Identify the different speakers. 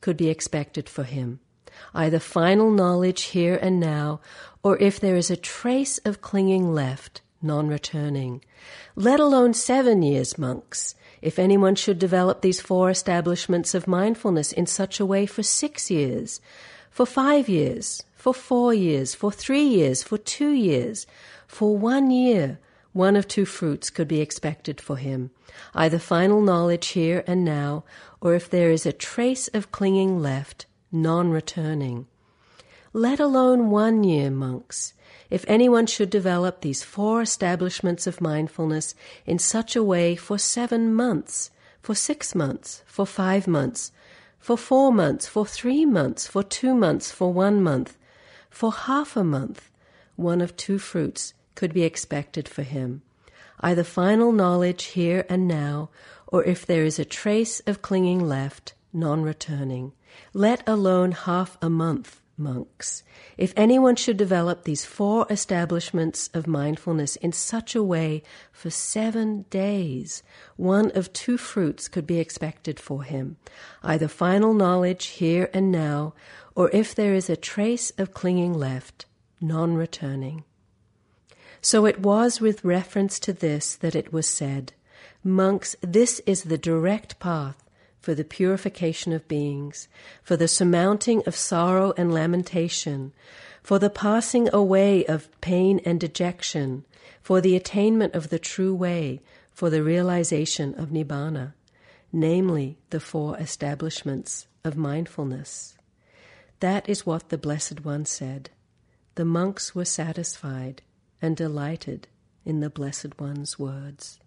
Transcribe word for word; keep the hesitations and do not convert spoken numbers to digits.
Speaker 1: could be expected for him, either final knowledge here and now, or if there is a trace of clinging left, non-returning. Let alone seven years, monks, if anyone should develop these four establishments of mindfulness in such a way for six years, for five years, for four years, for three years, for two years, for one year, one of two fruits could be expected for him, either final knowledge here and now, or if there is a trace of clinging left, non-returning. Let alone one year, monks, if anyone should develop these four establishments of mindfulness in such a way for seven months, for six months, for five months, for four months, for three months, for two months, for one month, for half a month, one of two fruits could be expected for him, either final knowledge here and now, or if there is a trace of clinging left, non-returning. Let alone half a month, monks, if anyone should develop these four establishments of mindfulness in such a way for seven days, one of two fruits could be expected for him, either final knowledge here and now, or if there is a trace of clinging left, non-returning. So it was with reference to this that it was said, monks, this is the direct path for the purification of beings, for the surmounting of sorrow and lamentation, for the passing away of pain and dejection, for the attainment of the true way, for the realization of Nibbana, namely the four establishments of mindfulness. That is what the Blessed One said. The monks were satisfied and delighted in the Blessed One's words.